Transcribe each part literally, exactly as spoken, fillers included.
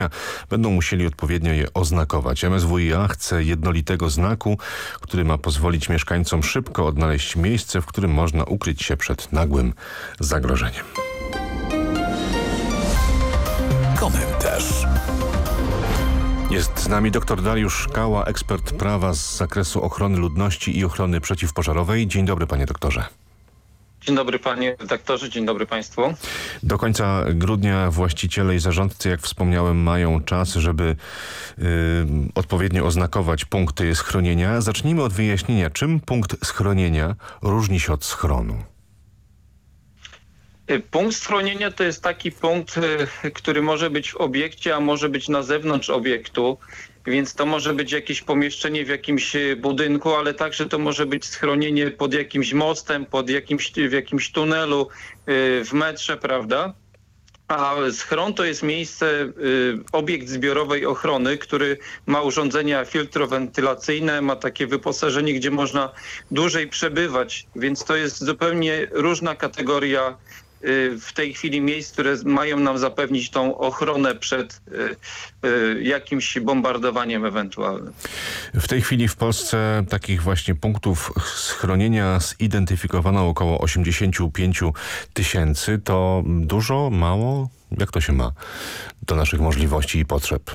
będą musieli odpowiednio je oznakować. M S W i A chce jednolitego znaku, który ma pozwolić mieszkańcom szybko odnaleźć miejsce, w którym można ukryć się przed nagłym zagrożeniem. Komentarz. Jest z nami dr Dariusz Kała, ekspert prawa z zakresu ochrony ludności i ochrony przeciwpożarowej. Dzień dobry, panie doktorze. Dzień dobry panie redaktorze, dzień dobry państwu. Do końca grudnia właściciele i zarządcy, jak wspomniałem, mają czas, żeby y, odpowiednio oznakować punkty schronienia. Zacznijmy od wyjaśnienia, czym punkt schronienia różni się od schronu. Punkt schronienia to jest taki punkt, który może być w obiekcie, a może być na zewnątrz obiektu. Więc to może być jakieś pomieszczenie w jakimś budynku, ale także to może być schronienie pod jakimś mostem, pod jakimś, w jakimś tunelu, w metrze, prawda? A schron to jest miejsce, obiekt zbiorowej ochrony, który ma urządzenia filtrowentylacyjne, ma takie wyposażenie, gdzie można dłużej przebywać. Więc to jest zupełnie różna kategoria w tej chwili miejsc, które mają nam zapewnić tą ochronę przed y, y, jakimś bombardowaniem ewentualnym. W tej chwili w Polsce takich właśnie punktów schronienia zidentyfikowano około osiemdziesiąt pięć tysięcy. To dużo, mało? Jak to się ma do naszych możliwości i potrzeb?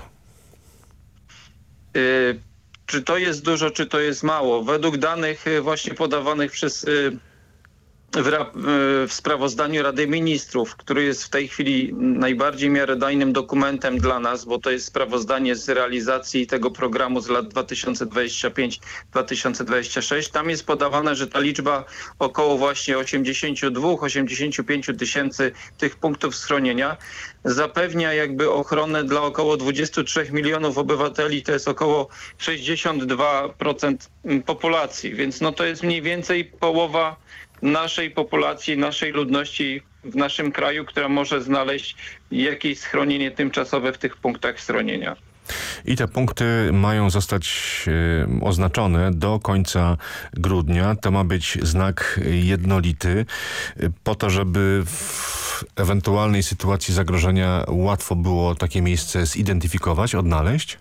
Y, czy to jest dużo, czy to jest mało? Według danych właśnie podawanych przez y, W, w sprawozdaniu Rady Ministrów, który jest w tej chwili najbardziej miarodajnym dokumentem dla nas, bo to jest sprawozdanie z realizacji tego programu z lat dwa tysiące dwudziesty piąty do dwa tysiące dwudziestego szóstego. Tam jest podawane, że ta liczba około właśnie osiemdziesiąt dwa do osiemdziesięciu pięciu tysięcy tych punktów schronienia zapewnia jakby ochronę dla około dwudziestu trzech milionów obywateli. To jest około sześćdziesiąt dwa procent populacji, więc no to jest mniej więcej połowa naszej populacji, naszej ludności w naszym kraju, która może znaleźć jakieś schronienie tymczasowe w tych punktach schronienia. I te punkty mają zostać e, oznaczone do końca grudnia. To ma być znak jednolity, e, po to, żeby w ewentualnej sytuacji zagrożenia łatwo było takie miejsce zidentyfikować, odnaleźć?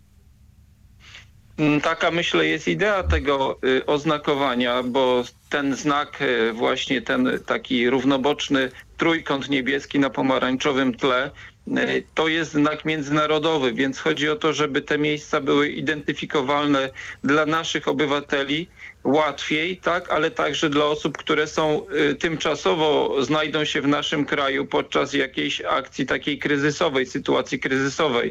Taka, myślę, jest idea tego y, oznakowania, bo ten znak, y, właśnie ten taki równoboczny trójkąt niebieski na pomarańczowym tle, y, to jest znak międzynarodowy, więc chodzi o to, żeby te miejsca były identyfikowalne dla naszych obywateli łatwiej, tak, ale także dla osób, które są y, tymczasowo znajdą się w naszym kraju podczas jakiejś akcji takiej kryzysowej, sytuacji kryzysowej.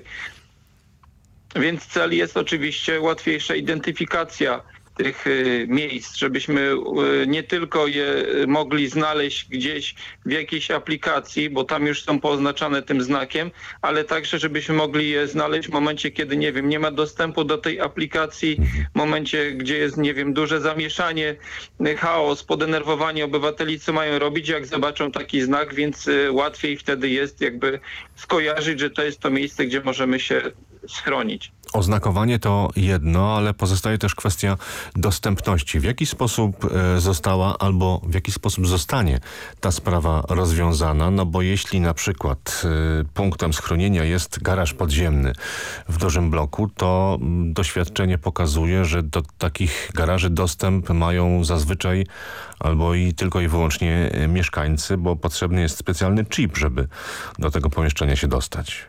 Więc cel jest oczywiście łatwiejsza identyfikacja tych y, miejsc, żebyśmy y, nie tylko je mogli znaleźć gdzieś w jakiejś aplikacji, bo tam już są poznaczane tym znakiem, ale także żebyśmy mogli je znaleźć w momencie, kiedy, nie wiem, nie ma dostępu do tej aplikacji, w momencie, gdzie jest, nie wiem, duże zamieszanie, chaos, podenerwowanie obywateli, co mają robić, jak zobaczą taki znak, więc y, łatwiej wtedy jest jakby skojarzyć, że to jest to miejsce, gdzie możemy się schronić. Oznakowanie to jedno, ale pozostaje też kwestia dostępności. W jaki sposób została albo w jaki sposób zostanie ta sprawa rozwiązana? No bo jeśli na przykład punktem schronienia jest garaż podziemny w dużym bloku, to doświadczenie pokazuje, że do takich garaży dostęp mają zazwyczaj albo i tylko i wyłącznie mieszkańcy, bo potrzebny jest specjalny chip, żeby do tego pomieszczenia się dostać.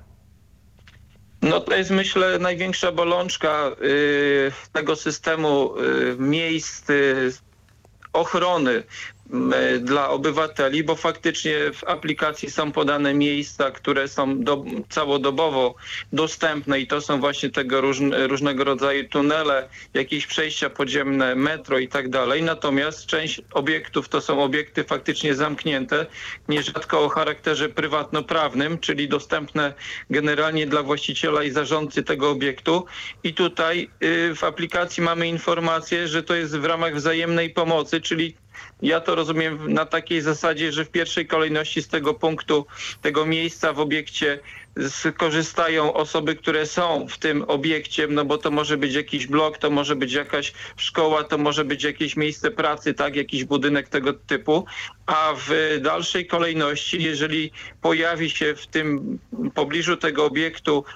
No to jest, myślę, największa bolączka y, tego systemu y, miejsc y, ochrony y, dla obywateli, bo faktycznie w aplikacji są podane miejsca, które są do, całodobowo dostępne i to są właśnie tego różne, różnego rodzaju tunele, jakieś przejścia podziemne, metro i tak dalej. Natomiast część obiektów to są obiekty faktycznie zamknięte, nierzadko o charakterze prywatno-prawnym, czyli dostępne generalnie dla właściciela i zarządcy tego obiektu. I tutaj y, w aplikacji mamy informację, że to jest w ramach wzajemnej pomocy, czyli ja to rozumiem na takiej zasadzie, że w pierwszej kolejności z tego punktu, tego miejsca w obiekcie skorzystają osoby, które są w tym obiekcie, no bo to może być jakiś blok, to może być jakaś szkoła, to może być jakieś miejsce pracy, tak, jakiś budynek tego typu, a w dalszej kolejności, jeżeli pojawi się w tym pobliżu tego obiektu